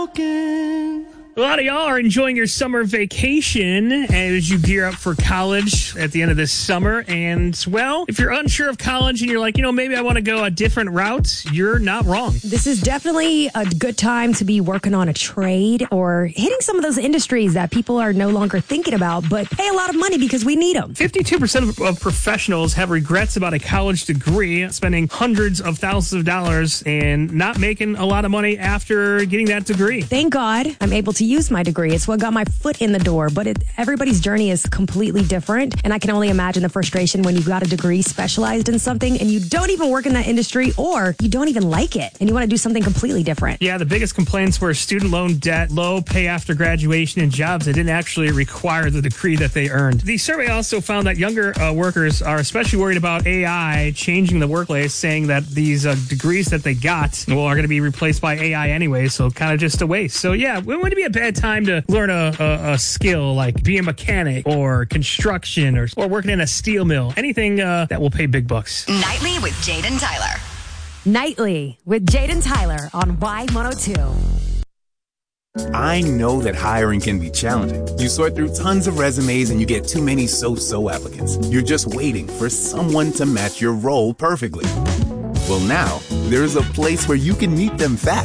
A lot of y'all are enjoying your summer vacation as you gear up for college at the end of this summer. And, well, if you're unsure of college and you're like, maybe I want to go a different route, you're not wrong. This is definitely a good time to be working on a trade or hitting some of those industries that people are no longer thinking about, but pay a lot of money because we need them. 52% of professionals have regrets about a college degree, spending hundreds of thousands of dollars and not making a lot of money after getting that degree. Thank God I'm able to use my degree. It's what got my foot in the door, but everybody's journey is completely different. And I can only imagine the frustration when you've got a degree specialized in something and you don't even work in that industry or you don't even like it and you want to do something completely different. Yeah, the biggest complaints were student loan debt, low pay after graduation, and jobs that didn't actually require the degree that they earned. The survey also found that younger workers are especially worried about AI changing the workplace, saying that these degrees that they got are going to be replaced by AI anyway, so kind of just a waste. So yeah, it wouldn't be a bad time to learn a skill like being a mechanic or construction or working in a steel mill. Anything that will pay big bucks. Nightly with Jade and Tyler. Nightly with Jade and Tyler on Y102. I know that hiring can be challenging. You sort through tons of resumes and you get too many so-so applicants. You're just waiting for someone to match your role perfectly. Well, now, there's a place where you can meet them fast.